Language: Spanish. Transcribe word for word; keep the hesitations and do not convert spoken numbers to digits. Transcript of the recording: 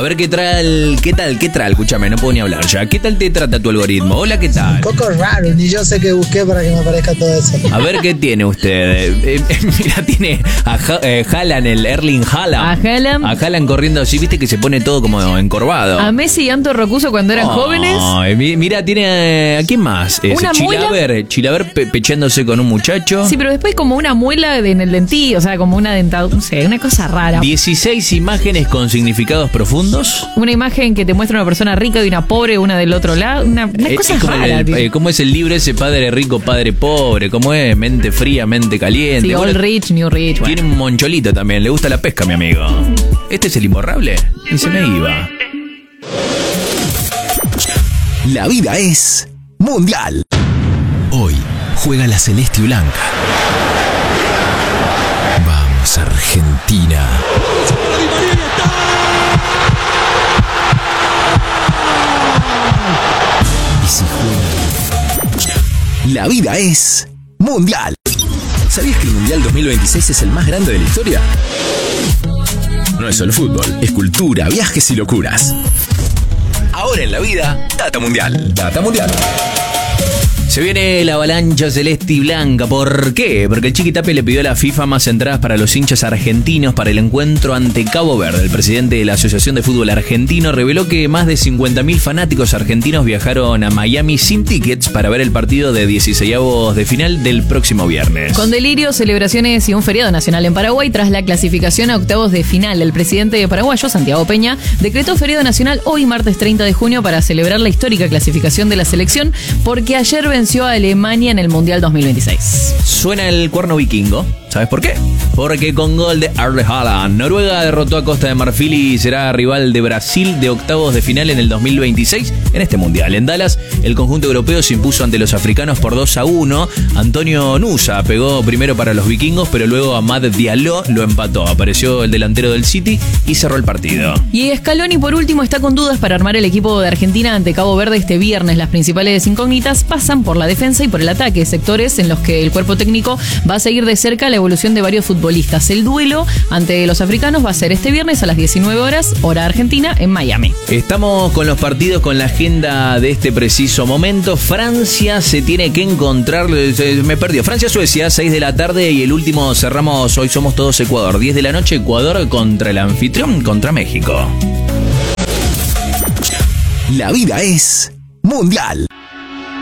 ver qué tal, qué tal, qué tal, escúchame, no puedo ni hablar ya. ¿Qué tal te trata tu algoritmo? Hola, ¿qué tal? Un poco raro, ni yo sé qué busqué para que me aparezca todo eso. A ver qué tiene usted. Eh, eh, mira, tiene a ha eh, Haaland, el Erling Haaland. A Haaland. A Haaland corriendo así, viste que se pone todo como encorvado. A Messi y Anto Rocuso cuando eran oh, jóvenes. Mira, tiene. ¿A quién más? Es Una Chilaver, Chilaver pe pechándose con un muchacho. Sí, pero después como una muela en el dentillo, o sea, como una dentadura, no sé, una cosa rara. dieciséis imágenes con significados profundos. Una imagen que te muestra una persona rica y una pobre, una del otro lado. Una, una eh, cosa como rara. El, eh, ¿Cómo es el libro ese padre rico, padre pobre? ¿Cómo es? Mente fría, mente caliente. Sí, bueno, all rich, new rich. Bueno. Tiene un moncholito también, le gusta la pesca, mi amigo. ¿Este es el imborrable? Y se me iba. La vida es mundial. Hoy juega la celeste y blanca. Vamos, Argentina. Y si juega... La vida es mundial. ¿Sabías que el Mundial dos mil veintiséis es el más grande de la historia? No es solo fútbol, es cultura, viajes y locuras. Ahora en la vida, Data Mundial. Data Mundial. Se viene la avalancha celeste y blanca. ¿Por qué? Porque el Chiquitape le pidió a la FIFA más entradas para los hinchas argentinos para el encuentro ante Cabo Verde. El presidente de la Asociación de Fútbol Argentino reveló que más de cincuenta mil fanáticos argentinos viajaron a Miami sin tickets para ver el partido de dieciseisavos de final del próximo viernes. Con delirios, celebraciones y un feriado nacional en Paraguay tras la clasificación a octavos de final, el presidente paraguayo, Santiago Peña, decretó feriado nacional hoy martes treinta de junio para celebrar la histórica clasificación de la selección porque ayer venció a Alemania en el Mundial dos mil veintiséis. Suena el cuerno vikingo. ¿Sabes por qué? Porque con gol de Erling Haaland, Noruega derrotó a Costa de Marfil y será rival de Brasil de octavos de final en el dos mil veintiséis en este Mundial. En Dallas, el conjunto europeo se impuso ante los africanos por dos a uno. Antonio Nusa pegó primero para los vikingos, pero luego Amad Diallo lo empató. Apareció el delantero del City y cerró el partido. Y Scaloni, por último, está con dudas para armar el equipo de Argentina ante Cabo Verde este viernes. Las principales incógnitas pasan por la defensa y por el ataque, sectores en los que el cuerpo técnico va a seguir de cerca la evolución de varios futbolistas. El duelo ante los africanos va a ser este viernes a las diecinueve horas, hora argentina, en Miami. Estamos con los partidos, con la agenda de este preciso momento. Francia se tiene que encontrar, me perdió, Francia-Suecia, seis de la tarde, y el último cerramos Hoy Somos Todos Ecuador, diez de la noche, Ecuador contra el anfitrión, contra México. La vida es mundial.